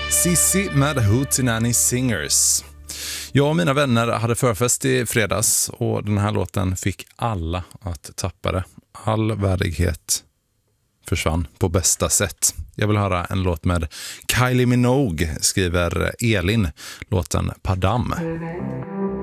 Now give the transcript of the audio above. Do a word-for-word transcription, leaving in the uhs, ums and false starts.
Sissi med Hootenanny Singers. Jag och mina vänner hade förfest i fredags och den här låten fick alla att tappa det. All värdighet försvann på bästa sätt. Jag vill höra en låt med Kylie Minogue, skriver Elin, låten Padam.